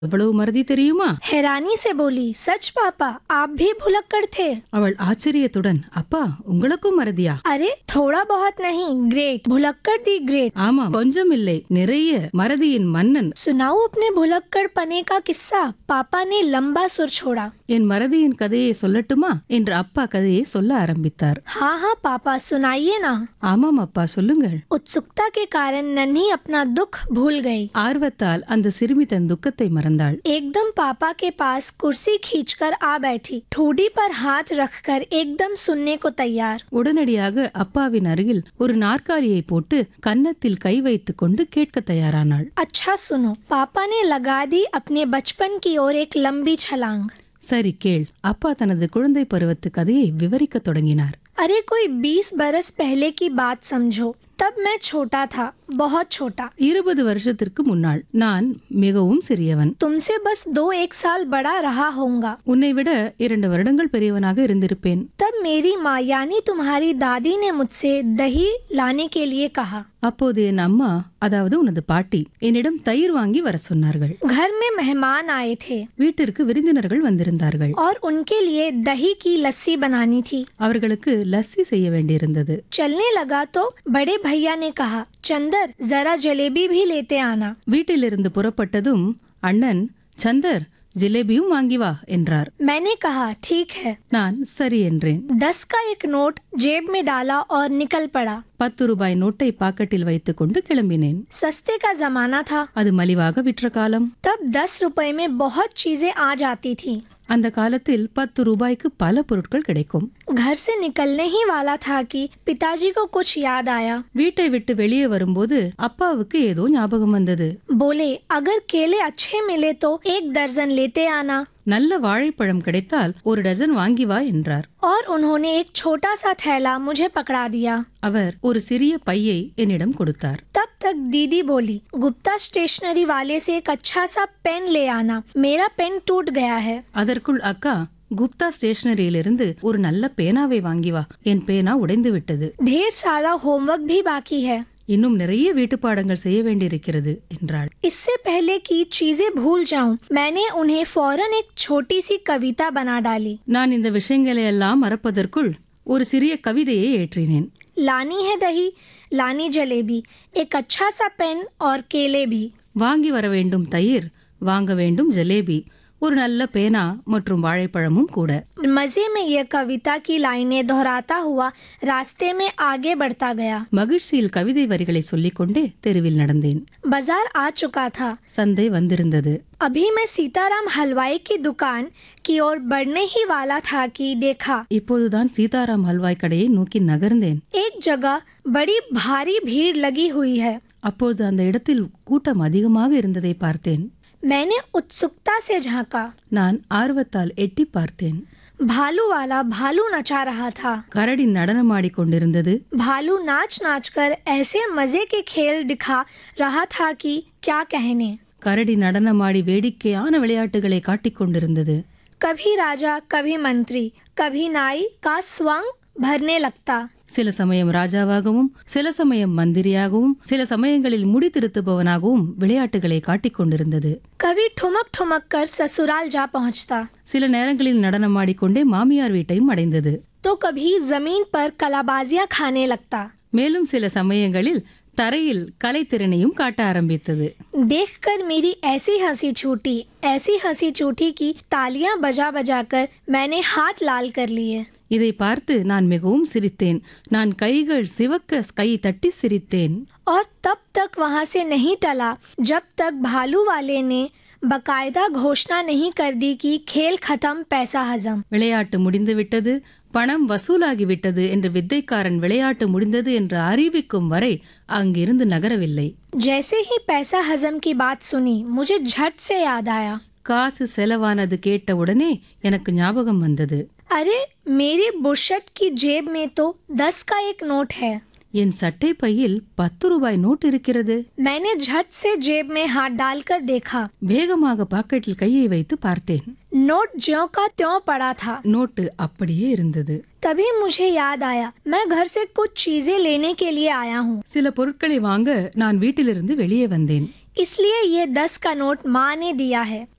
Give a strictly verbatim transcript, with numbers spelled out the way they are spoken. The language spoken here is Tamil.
எவ்வளவு மறதி தெரியுமா? हैरानी से बोली, सच पापा, आप भी भुलक्कड़ थे? அவள் ஆச்சரியத்துடன், அப்பா உங்களுக்கும் மறதியா? अरे थोड़ा बहुत नहीं, ग्रेट, भुलक्कड़ दी ग्रेट। ஆமாம், கொஞ்சம் இல்லை, நிறைய. மறதியின் மன்னன். सुनाओ अपने भुलक्कड़ पने का किस्सा। पापा ने लंबा सुर छोड़ा। என் மறதியின் கதையை சொல்லட்டுமா என்று அப்பா கதையை சொல்ல ஆரம்பித்தார். हाँ हाँ पापा, सुनाइए ना। ஆமாம் அப்பா, சொல்லுங்கள். उत्सुकता के कारण नन्ही अपना दुख भूल गई। ஆர்வத்தால் அந்த சிறுமி தன் துக்கத்தை மறந்தாள். एकदम पापा के पास कुर्सी खींचकर आ बैठी, ठोडी पर हाथ रखकर एकदम सुनने को तैयार। உடனடியாக அப்பாவின் அருகில் ஒரு நாற்காலியை போட்டு கன்னத்தில் கை வைத்துக் கொண்டு கேட்க தயாரானாள். अच्छा सुनो, पापा ने लगा दी अपने बचपन की ओर एक लंबी छलांग। சரி கேள். அப்பா தனது குழந்தை பருவத்து கதையை விவரிக்க தொடங்கினார். अरे कोई बीस बरस पहले की बात समझो। तब मैं छोटा था, बहुत छोटा। இருபது வருஷத்திற்கு முன்னாள் நான் மிகவும் சிறியவன். तुमसे बस दो एक साल बड़ा रहा होऊंगा। உன்னை விட இரண்டு வருடங்கள் பெரியவனாக இருந்திருப்பேன். तब मेरी माँ यानी तुम्हारी दादी ने मुझसे दही लाने के लिए कहा। அப்போது என் அம்மா, அதாவது உனது பாட்டி, என்னிடம் தயிர் வாங்கி வர சொன்னார்கள். घर में मेहमान आए थे வீட்டிற்கு விருந்தினர்கள் வந்திருந்தார்கள். और उनके लिए दही की लस्सी बनानी थी। அவர்களுக்கு லஸ்ஸி செய்ய வேண்டியிருந்தது. चलने लगा तो बड़े भैया ने कहा, चंदर जरा जलेबी भी लेते आना। வீட்டிலிருந்து புறப்பட்டதும் அண்ணன், சந்தர் ஜிலேபியும் வாங்கி வா என்றார். मैंने कहा ठीक है। நான் சரி என்றேன். दस का एक नोट जेब में डाला और निकल पड़ा। பத்து ரூபாய் நோட்டை பாக்கெட்டில் வைத்துக் கொண்டு கிளம்பினேன். सस्ते का जमाना था। அது மலிவாக விற்ற காலம். तब दस रुपए में बहुत चीजें आ जाती थी। அந்த காலத்தில் பத்து ரூபாய்க்கு பல பொருட்கள் கிடைக்கும். घर से निकलने ही वाला था कि पिताजी को कुछ याद आया। வீட்டை விட்டு வெளியே வரும்போது அப்பாவுக்கு ஏதோ ஞாபகம் வந்தது. बोले, अगर केले अच्छे मिले तो एक दर्जन लेते आना। நல்ல வாழைப்பழம் கிடைத்தால் ஒரு டஜன் வாங்கி வா என்றார். और उन्होंने एक छोटा सा थैला मुझे पकड़ा दिया। அவர் ஒரு சிறிய பையை என்னிடம் கொடுத்தார். तब तक दीदी बोली, गुप्ता स्टेशनरी वाले से एक अच्छा सा पेन ले आना, मेरा पेन टूट गया है। அதற்குள் அக்கா, குப்தா ஸ்டேஷனரியிலிருந்து ஒரு நல்ல பேனாவை வாங்கி வா, என் பேனா உடைந்து விட்டது. ढेर सारा होमवर्क भी बाकी है। இன்னும் நிறைய வீட்டு பாடங்கள் செய்ய வேண்டியிருக்கிறது என்றாள். इससे पहले कि चीजें भूल जाऊं, मैंने उन्हें फौरन एक छोटी सी कविता बना डाली। நான் இந்த விஷயங்களை எல்லாம் மறப்பதற்குள் ஒரு சிறிய கவிதையை ஏற்றினேன். लानी है दही, लानी जलेबी, एक अच्छा सा पेन और केले भी। வாங்கி வர வேண்டும் தயிர், வாங்க வேண்டும் ஜலேபி, ஒரு நல்ல பேனா மற்றும் வாழைப்பழமும் கூட. मजे में यह कविता की लाइनें दोहराता हुआ रास्ते में आगे बढ़ता गया। மகிழ்ச்சியில் கவிதை வரிகளை சொல்லிக்கொண்டே தெருவில் நடந்தேன். बाजार आ चुका था। சந்தை வந்திருந்தது. अभी मैं सीताराम हलवाई की दुकान की ओर बढ़ने ही वाला था कि देखा, இப்போதுதான் சீதாராம் ஹல்வாய் கடையை நோக்கி நகர்ந்தேன். एक जगह बड़ी भारी भीड़ लगी हुई है। அப்போது அந்த இடத்தில் கூட்டம் அதிகமாக இருந்ததை பார்த்தேன். मैंने उत्सुकता से झांका। நான் ஆர்வத்தால் எட்டி பார்த்தேன். भालू वाला भालू नचा रहा था। கரடி நடனமாடிக் கொண்டிருந்தது. भालू नाच नाच कर ऐसे मजे के खेल दिखा रहा था कि क्या कहने। கரடி நடனமாடி வேடிக்கையான விளையாட்டுகளை காட்டிக் கொண்டிருந்தது. कभी राजा कभी मंत्री कभी नाई का स्वांग भरने लगता। சில சமயம் ராஜாவாகவும் சில சமயம் மந்திரியாகவும் சில சமயங்களில் முடி திருத்துபவனாகவும் விளையாட்டுகளை காட்டிக் கொண்டிருந்தது. कभी ठुमक ठुमक कर ससुराल जा पहुंचता। சில நேரங்களில் நடனமாடிக்கொண்டே மாமியார் வீட்டையும் அடைந்தது. तो कभी जमीन पर कलाबाजियां खाने लगता। மேலும் சில சமயங்களில் தரையில் கலைத்திறனையும் காட்ட ஆரம்பித்தது. देखकर मेरी ऐसी हंसी छूटी, ऐसी हंसी छूटी कि तालियां बजा बजा कर मैंने हाथ लाल कर लिए। இதை பார்த்து நான் மிகவும் சிரித்தேன். நான் கைகள் சிவக்க கை தட்டி சிரித்தேன். और तब तक वहां से नहीं टला जब तक भालू वाले ने बकायदा घोषणा नहीं कर दी कि खेल खत्म, पैसा हजम। விளையாட்டு முடிந்து விட்டது, பணம் வசூலாகி விட்டது என்று வித்தைக்காரன் விளையாட்டு முடிந்தது என்று அறிவிக்கும் வரை அங்கிருந்து நகரவில்லை. जैसे ही पैसा हजम की बात सुनी, मुझे झट से याद आया, காசு செலவானது கேட்ட உடனே எனக்கு ஞாபகம் வந்தது. अरे मेरी बुशर्ट की जेब में तो दस का एक नोट है। என் சட்டை பையில் பத்து ரூபாய் நோட் இருக்கிறது. मैंने झट से जेब में हाथ डालकर देखा। வேகமாக பாக்கெட்டில் கையை வைத்து பார்த்தேன். नोट ज्यों का त्यों पड़ा था। நோட்டு அப்படியே இருந்தது. तभी मुझे याद आया, मैं घर से कुछ चीजें लेने के लिए आया हूँ। சில பொருட்களை வாங்க நான் வீட்டிலிருந்து வெளியே வந்தேன். इसलिए ये दस का नोट माँ ने दिया है।